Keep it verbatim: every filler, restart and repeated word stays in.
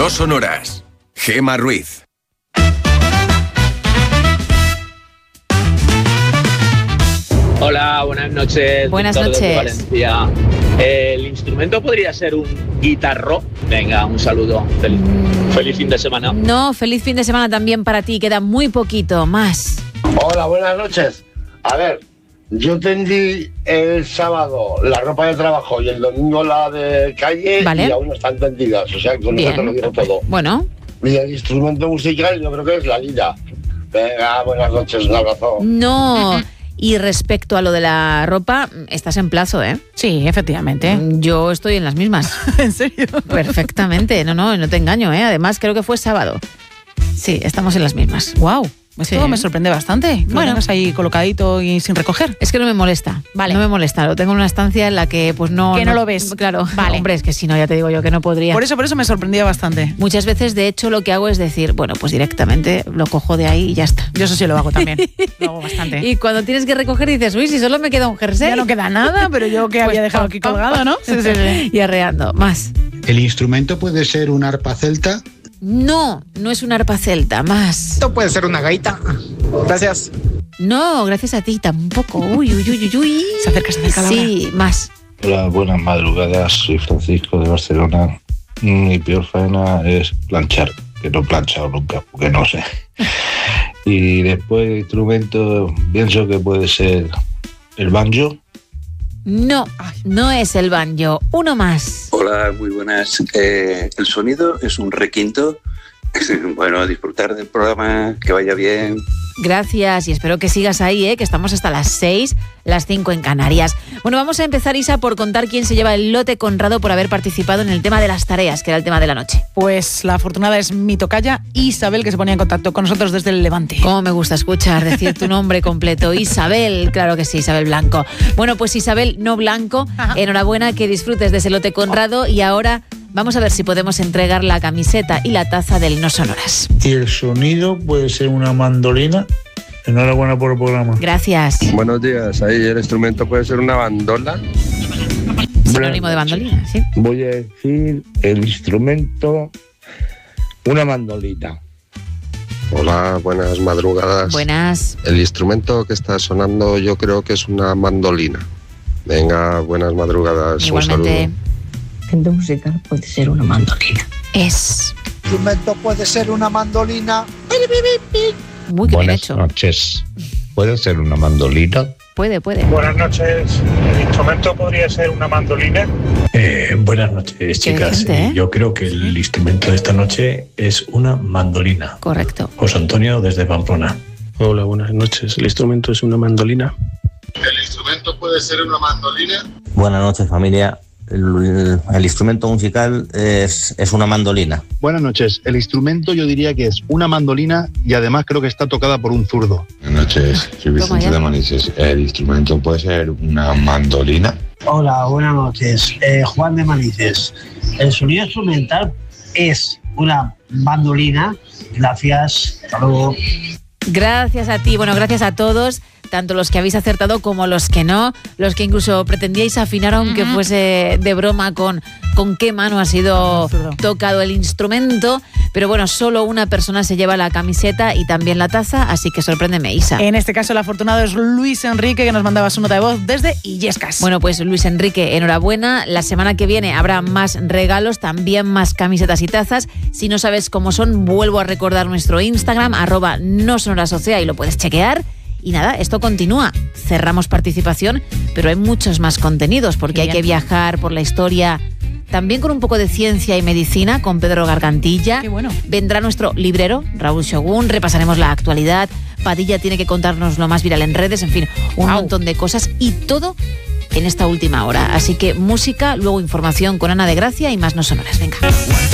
No Sonoras. Gema Ruiz. Hola, buenas noches. Buenas Víctor, desde noches. Valencia. El instrumento podría ser un guitarro. Venga, un saludo. Feliz, Mm. feliz fin de semana. No, feliz fin de semana también para ti. Queda muy poquito más. Hola, buenas noches. A ver, yo tendí el sábado la ropa de trabajo y el domingo la de calle, Vale. y aún no están tendidas. O sea, con Bien. eso te lo digo todo. Bueno, Y el instrumento musical yo creo que es la lira. Venga, buenas noches, un abrazo. no. Y respecto a lo de la ropa, estás en plazo, ¿eh? Sí, efectivamente. Yo estoy en las mismas. ¿En serio? Perfectamente. No, no, no te engaño, ¿eh? Además, creo que fue sábado. Sí, estamos en las mismas. Wow. Esto Sí. me sorprende bastante. Que lo Bueno. tengas ahí colocadito y sin recoger. Es que no me molesta. Vale. No me molesta. Lo tengo en una estancia en la que, pues no. Que no lo ves. Claro. Vale. Hombre, es que si no, ya te digo yo que no podría. Por eso, por eso me sorprendía bastante. Muchas veces, de hecho, lo que hago es decir, bueno, pues directamente lo cojo de ahí y ya está. Yo eso sí lo hago también. Lo hago bastante. Y cuando tienes que recoger dices, uy, si solo me queda un jersey. Ya no queda nada, pero yo que Pues había dejado pam, aquí pam, colgado, pam. ¿no? Sí, sí, sí. Y arreando. Más. ¿El instrumento puede ser un arpa celta? No, no es un arpa celta. Más. Esto puede ser una gaita. Gracias. No, gracias a ti tampoco. Uy, uy, uy, uy, uy. Se acerca, se acerca la Sí, más. Hola, buenas madrugadas, soy Francisco de Barcelona. Mi peor faena es planchar, que no he planchado nunca, porque no sé. Y después de instrumento, pienso que puede ser el banjo. No, no es el banjo. Uno más. Hola, muy buenas. Eh, el sonido es un requinto. Bueno, disfrutar del programa, que vaya bien. Gracias y espero que sigas ahí, ¿eh? Que estamos hasta las seis, las cinco en Canarias. Bueno, vamos a empezar, Isa, por contar quién se lleva el lote Conrado por haber participado en el tema de las tareas, que era el tema de la noche. Pues la afortunada es mi tocaya Isabel, que se ponía en contacto con nosotros desde el Levante. Cómo me gusta escuchar decir tu nombre completo. Isabel, claro que sí, Isabel Blanco. Bueno, pues Isabel, no Blanco, Ajá. enhorabuena, que disfrutes de ese lote Conrado y ahora vamos a ver si podemos entregar la camiseta y la taza del No Sonoras. ¿Y el sonido puede ser una mandolina? Enhorabuena por el programa. Gracias. Buenos días, ahí el instrumento puede ser una bandola. Sinónimo de bandolina, ¿sí? Voy a decir el instrumento, una mandolina. Hola, buenas madrugadas. Buenas. El instrumento que está sonando yo creo que es una mandolina. Venga, buenas madrugadas. Un Igualmente. saludo. Instrumento musical puede ser una mandolina. Es Instrumento puede ser una mandolina. muy bien hecho. noches. ¿Puede ser una mandolina? Puede, puede. Buenas noches. ¿El instrumento podría ser una mandolina? Eh, buenas noches, chicas. gente, ¿eh? Yo creo que el instrumento de esta noche es una mandolina. Correcto. José Antonio desde Pamplona. Hola, buenas noches. ¿El instrumento es una mandolina? ¿El instrumento puede ser una mandolina? Buenas noches, familia. El, el, el instrumento musical es, es una mandolina. Buenas noches. El instrumento yo diría que es una mandolina y además creo que está tocada por un zurdo. Buenas noches, soy Vicente de Manises. ¿El instrumento puede ser una mandolina? Hola, buenas noches. Eh, Juan de Manises. El sonido instrumental es una mandolina. Gracias. Hasta luego. Gracias a ti, bueno, gracias a todos, tanto los que habéis acertado como los que no, los que incluso pretendíais afinar aunque uh-huh. fuese de broma con, con qué mano ha sido tocado el instrumento, pero bueno, solo una persona se lleva la camiseta y también la taza, así que sorpréndeme, Isa. En este caso el afortunado es Luis Enrique, que nos mandaba su nota de voz desde Illescas. Bueno, pues Luis Enrique, enhorabuena, la semana que viene habrá más regalos, también más camisetas y tazas. Si no sabes cómo son, vuelvo a recordar nuestro Instagram, arroba no sonoras o c a, y lo puedes chequear. Y nada, esto continúa. Cerramos participación, pero hay muchos más contenidos porque hay que viajar por la historia, también con un poco de ciencia y medicina con Pedro Gargantilla. Qué bueno. Vendrá nuestro librero, Raúl Shogun, repasaremos la actualidad. Padilla tiene que contarnos lo más viral en redes, en fin, un wow. montón de cosas y todo en esta última hora. Así que música, luego información con Ana de Gracia y más No Sonoras. Venga.